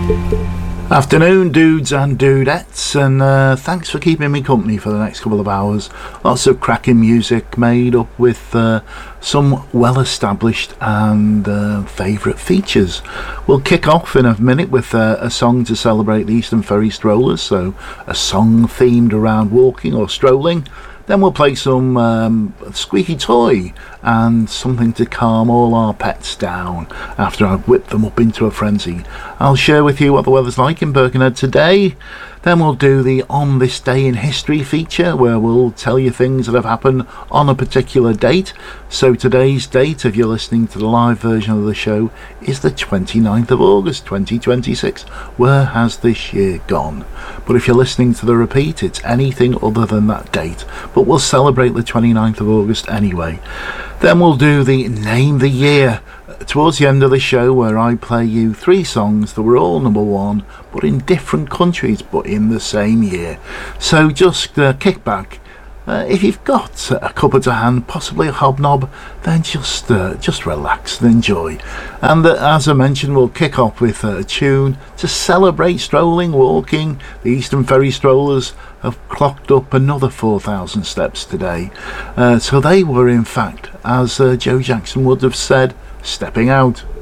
Afternoon, dudes and dudettes, and thanks for keeping me company for the next couple of hours. Lots of cracking music made up with some well-established and favourite features. We'll kick off in a minute with a song to celebrate the Eastern Ferry Strollers, so a song themed around walking or strolling. Then we'll play some Squeaky Toy and something to calm all our pets down after I've whipped them up into a frenzy. I'll share with you what the weather's like in Birkenhead today. Then we'll do the On This Day in History feature, where we'll tell you things that have happened on a particular date. So today's date, if you're listening to the live version of the show, is the 29th of August 2026. Where has this year gone? But if you're listening to the repeat, it's anything other than that date. But we'll celebrate the 29th of August anyway. Then we'll do the Name the Year towards the end of the show, where I play you 3 songs that were all number 1 but in different countries but in the same year. So just kick back. If you've got a cuppa to hand, possibly a hobnob, then just relax and enjoy. And as I mentioned, we'll kick off with a tune to celebrate strolling, walking. The Eastern Ferry Strollers have clocked up another 4,000 steps today. So they were, in fact, as Joe Jackson would have said, stepping out.